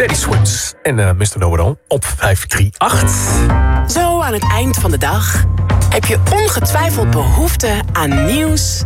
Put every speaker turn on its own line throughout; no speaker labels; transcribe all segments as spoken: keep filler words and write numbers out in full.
Teddy Swims en uh, mister Know-it-all op vijf drie acht.
Zo aan het eind van de dag heb je ongetwijfeld behoefte aan nieuws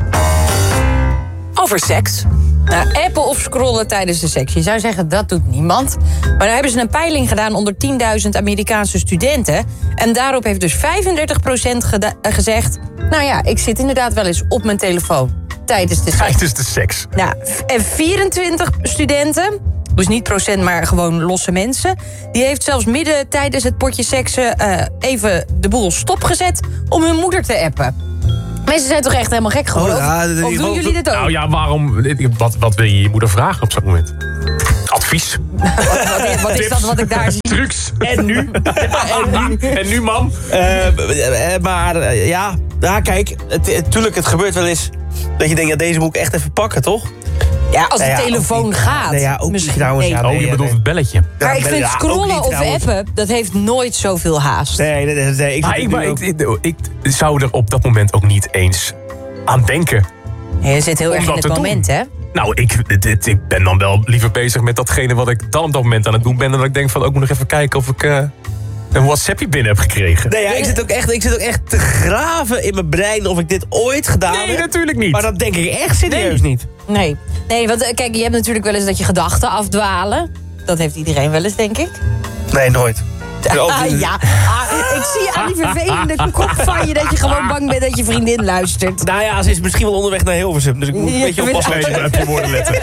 over seks.
Nou, appen of scrollen tijdens de seks. Je zou zeggen, dat doet niemand. Maar daar hebben ze een peiling gedaan onder tienduizend Amerikaanse studenten. En daarop heeft dus vijfendertig procent geda- gezegd... nou ja, ik zit inderdaad wel eens op mijn telefoon tijdens de seks.
Tijdens de seks.
Nou, en vierentwintig studenten, dus niet procent, maar gewoon losse mensen... die heeft zelfs midden tijdens het potje seksen uh, even de boel stopgezet om hun moeder te appen. Mensen zijn toch echt helemaal gek geworden?
Oh, ja,
of, of doen
wat,
jullie dit ook?
Nou ja, waarom... Wat, wat wil je je moeder vragen op zo'n moment? Advies.
wat, wat, wat is dat wat ik daar zie?
Trucs. En nu? en nu? En nu, man?
Uh, maar uh, ja, ja, kijk, het, het, tuurlijk, het gebeurt wel eens dat je denkt, ja, deze moet ik echt even pakken, toch?
Ja, als de
nou ja,
telefoon
niet,
gaat.
Nee, ja, ook
misschien.
trouwens,
Nee.
ja,
Oh, je bedoelt het belletje.
Maar
Ja,
ik vind
ja,
scrollen
ook niet,
of
trouwens.
appen, dat heeft nooit zoveel haast.
Nee, nee, nee, nee, ik,
Maar
zit
ik,
nu
maar
ook-
ik, ik, ik zou er op dat moment ook niet eens aan denken.
Je zit heel
Om
erg in
dat
het
te
moment,
doen.
hè?
Nou, ik, dit, ik ben dan wel liever bezig met datgene wat ik dan op dat moment aan het doen ben. En dat ik denk van, ook moet nog even kijken of ik uh, een WhatsAppje binnen heb gekregen.
Nee, ja, ik, zit ook echt, ik zit ook echt te graven in mijn brein of ik dit ooit gedaan
Nee,
heb.
natuurlijk niet.
Maar dat denk ik echt serieus
Nee.
niet.
Nee. Nee, want eh, kijk, je hebt natuurlijk wel eens dat je gedachten afdwalen. Dat heeft iedereen wel eens, denk ik.
Nee, nooit.
Ah, ja, ah, ik zie aan die vervelende kop van je dat je gewoon bang bent dat je vriendin luistert.
Nou ja, ze is misschien wel onderweg naar Hilversum, dus ik moet een
Ja,
beetje oppassen.
Nee, daar heb je woorden letten.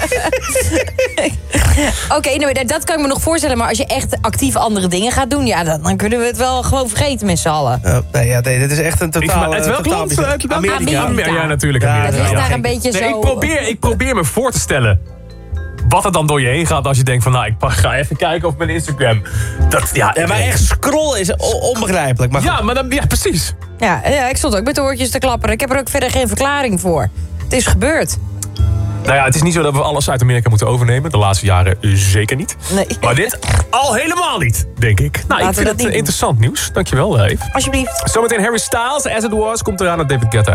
Oké, okay, nou, dat kan ik me nog voorstellen. Maar als je echt actief andere dingen gaat doen... ja, dan, dan kunnen we het wel gewoon vergeten met z'n allen.
Uh, nee, ja, nee, dit is echt een
Ik,
totaal...
maar uit
uh,
welk
totaal
land?
bizar.
Uit welk
Amerika.
Amerika.
Ja, natuurlijk.
Ja,
Amerika.
Dat is
ja,
daar
ja.
een beetje
Nee,
zo...
ik, probeer, ik probeer me voor te stellen wat er dan door je heen gaat als je denkt van... nou, ik ga even kijken op mijn Instagram. Dat, ja,
Ja, maar echt scrollen is o- onbegrijpelijk. Maar goed.
Ja, maar dan, ja, precies.
Ja, ja, ik stond ook met de oortjes te klapperen. Ik heb er ook verder geen verklaring voor. Het is gebeurd.
Nou ja, het is niet zo dat we alles uit Amerika moeten overnemen. De laatste jaren zeker niet.
Nee.
Maar dit al helemaal niet, denk ik. Nou,
Laten we
ik vind
dat
het
niet doen.
interessant nieuws. Dankjewel, Eve.
Alsjeblieft.
Zometeen Harry Styles, As It Was, komt eraan naar David Guetta.